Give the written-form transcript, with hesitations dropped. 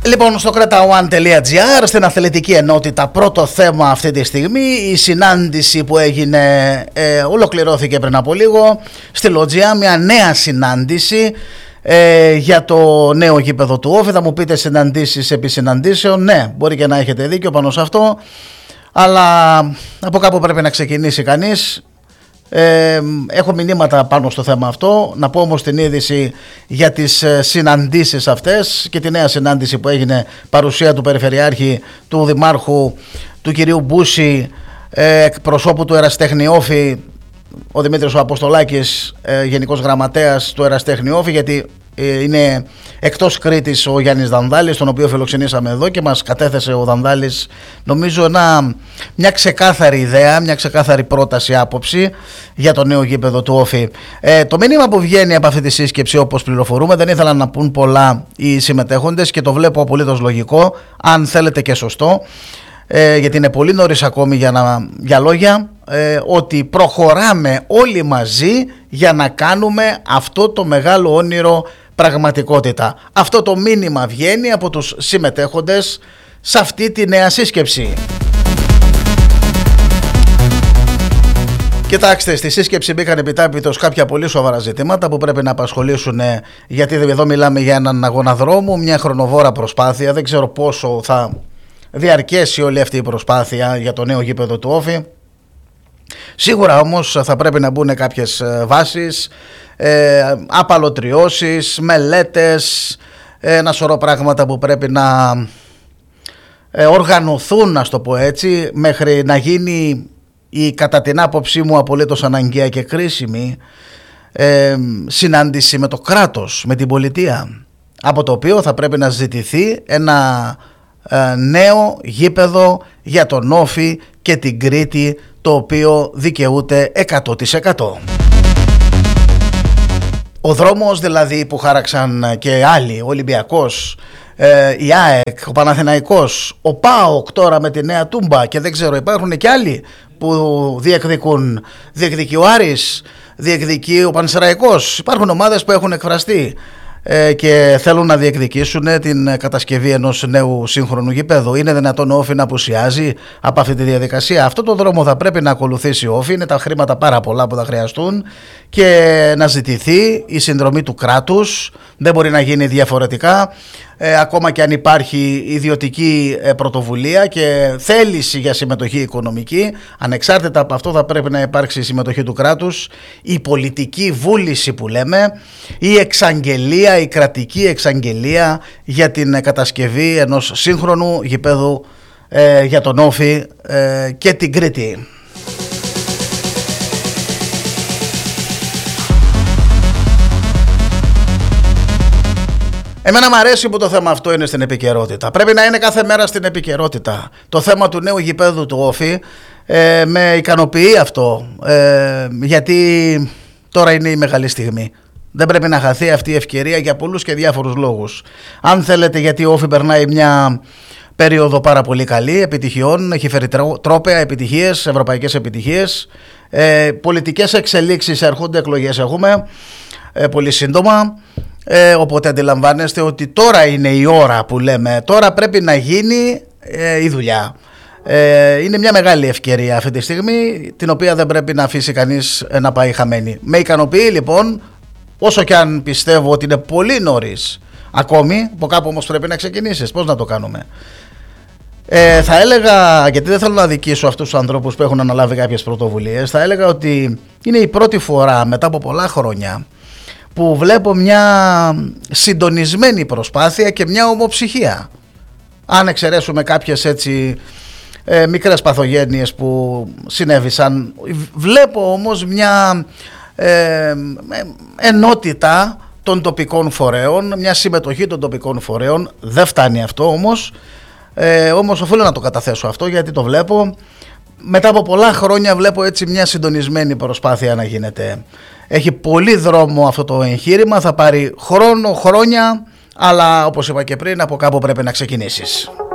Λοιπόν, στο kreta1.gr, στην αθλητική ενότητα, πρώτο θέμα αυτή τη στιγμή, η συνάντηση που έγινε, ολοκληρώθηκε πριν από λίγο στη Λοτζιά, μια νέα συνάντηση για το νέο γήπεδο του Όφη. Θα μου πείτε συναντήσεις επί συναντήσεων, ναι, μπορεί και να έχετε δίκιο πάνω σε αυτό, αλλά από κάπου πρέπει να ξεκινήσει κανείς. Έχω μηνύματα πάνω στο θέμα αυτό. Να πω όμως την είδηση για τις συναντήσεις αυτές και τη νέα συνάντηση που έγινε, παρουσία του Περιφερειάρχη, του Δημάρχου, του κυρίου Μπούση, εκπροσώπου του Ερασιτέχνη Όφη, ο Δημήτρης ο Αποστολάκης, Γενικός Γραμματέας του Ερασιτέχνη Όφη, γιατί είναι εκτός Κρήτης ο Γιάννης Δανδάλης, τον οποίο φιλοξενήσαμε εδώ και μας κατέθεσε ο Δανδάλης, νομίζω, μια ξεκάθαρη ιδέα, μια ξεκάθαρη πρόταση, άποψη για το νέο γήπεδο του Όφη. Το μήνυμα που βγαίνει από αυτή τη σύσκεψη, όπως πληροφορούμε, δεν ήθελαν να πούν πολλά οι συμμετέχοντες και το βλέπω απολύτως λογικό, αν θέλετε και σωστό, γιατί είναι πολύ νωρίς ακόμη για λόγια, ότι προχωράμε όλοι μαζί για να κάνουμε αυτό το μεγάλο όνειρο πραγματικότητα. Αυτό το μήνυμα βγαίνει από τους συμμετέχοντες σε αυτή τη νέα σύσκεψη. Κοιτάξτε, στη σύσκεψη μπήκαν επιτάπητος κάποια πολύ σοβαρά ζητήματα που πρέπει να απασχολήσουν, γιατί εδώ μιλάμε για έναν αγώνα δρόμου, μια χρονοβόρα προσπάθεια. Δεν ξέρω πόσο θα διαρκέσει όλη αυτή η προσπάθεια για το νέο γήπεδο του Όφη. Σίγουρα όμως θα πρέπει να μπουν κάποιες βάσεις, απαλωτριώσεις, μελέτες, ένα σωρό πράγματα που πρέπει να οργανωθούν, να το πω έτσι, μέχρι να γίνει η, κατά την άποψή μου, απολύτως αναγκαία και κρίσιμη συνάντηση με το κράτος, με την πολιτεία, από το οποίο θα πρέπει να ζητηθεί ένα νέο γήπεδο για τον Όφη και την Κρήτη, το οποίο δικαιούται 100%. Ο δρόμος δηλαδή που χάραξαν και άλλοι, ο Ολυμπιακός, η ΑΕΚ, ο Παναθηναϊκός, ο ΠΑΟΚ τώρα με τη Νέα Τούμπα, και δεν ξέρω, υπάρχουν και άλλοι που διεκδικούν. Διεκδικεί ο Άρης, διεκδικεί ο Πανσεραϊκός. Υπάρχουν ομάδες που έχουν εκφραστεί και θέλουν να διεκδικήσουν την κατασκευή ενός νέου σύγχρονου γηπέδου. Είναι δυνατόν ο Όφη να απουσιάζει από αυτή τη διαδικασία? Αυτό το δρόμο θα πρέπει να ακολουθήσει ο Όφη. Είναι τα χρήματα πάρα πολλά που θα χρειαστούν και να ζητηθεί η συνδρομή του κράτους. Δεν μπορεί να γίνει διαφορετικά. Ακόμα και αν υπάρχει ιδιωτική πρωτοβουλία και θέληση για συμμετοχή οικονομική, ανεξάρτητα από αυτό θα πρέπει να υπάρξει η συμμετοχή του κράτους, η πολιτική βούληση που λέμε, η εξαγγελία, η κρατική εξαγγελία για την κατασκευή ενός σύγχρονου γηπέδου για τον Όφη και την Κρήτη. Εμένα μου αρέσει που το θέμα αυτό είναι στην επικαιρότητα. Πρέπει να είναι κάθε μέρα στην επικαιρότητα. Το θέμα του νέου γηπέδου του Όφη με ικανοποιεί αυτό, γιατί τώρα είναι η μεγάλη στιγμή. Δεν πρέπει να χαθεί αυτή η ευκαιρία για πολλούς και διάφορους λόγους. Αν θέλετε, γιατί ο Όφη περνάει μια περίοδο πάρα πολύ καλή επιτυχιών, έχει φέρει τρόπαια επιτυχίες, ευρωπαϊκές επιτυχίες, πολιτικές εξελίξεις έρχονται, εκλογές έχουμε πολύ σύντομα. Οπότε αντιλαμβάνεστε ότι τώρα είναι η ώρα που λέμε, τώρα πρέπει να γίνει η δουλειά. Είναι μια μεγάλη ευκαιρία αυτή τη στιγμή, την οποία δεν πρέπει να αφήσει κανείς να πάει χαμένη. Με ικανοποιεί λοιπόν, όσο και αν πιστεύω ότι είναι πολύ νωρίς ακόμη, από κάπου όμως πρέπει να ξεκινήσεις. Πώς να το κάνουμε? Θα έλεγα, γιατί δεν θέλω να δικήσω αυτούς τους ανθρώπους που έχουν αναλάβει κάποιες πρωτοβουλίες, θα έλεγα ότι είναι η πρώτη φορά μετά από πολλά χρόνια που βλέπω μια συντονισμένη προσπάθεια και μια ομοψυχία. Αν εξαιρέσουμε κάποιες έτσι μικρές παθογένειες που συνέβησαν, βλέπω όμως μια ενότητα των τοπικών φορέων, μια συμμετοχή των τοπικών φορέων. Δεν φτάνει αυτό όμως οφείλω να το καταθέσω αυτό, γιατί το βλέπω. Μετά από πολλά χρόνια βλέπω έτσι μια συντονισμένη προσπάθεια να γίνεται. Έχει πολύ δρόμο αυτό το εγχείρημα, θα πάρει χρόνο, χρόνια, αλλά όπως είπα και πριν, από κάπου πρέπει να ξεκινήσεις.